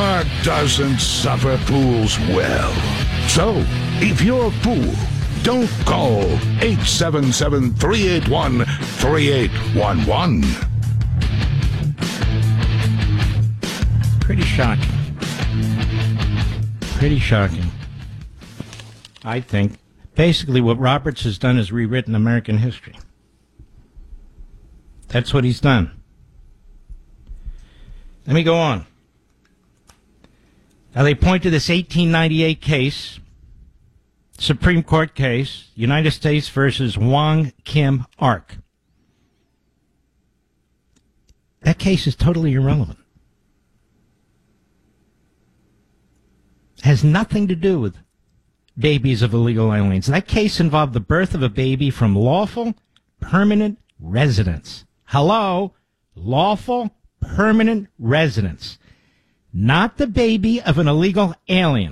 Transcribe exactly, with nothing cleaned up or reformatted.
heart doesn't suffer fools well. So, if you're a fool, don't call eight seven seven, three eight one, three eight one one. Pretty shocking. Pretty shocking. I think. Basically, what Roberts has done is rewritten American history. That's what he's done. Let me go on. Now, they point to this eighteen ninety-eight case, Supreme Court case, United States versus Wong Kim Ark. That case is totally irrelevant. Has nothing to do with babies of illegal aliens. That case involved the birth of a baby from lawful, permanent residents. Hello? Lawful, permanent residents. Not the baby of an illegal alien.